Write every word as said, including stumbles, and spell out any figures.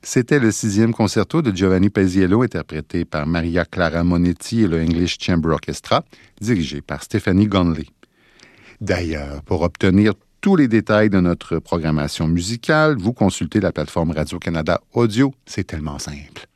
C'était le sixième concerto de Giovanni Paisiello, interprété par Maria Clara Monetti et le English Chamber Orchestra, dirigé par Stephanie Gonley. D'ailleurs, pour obtenir tous les détails de notre programmation musicale, vous consultez la plateforme Radio-Canada Audio. C'est tellement simple.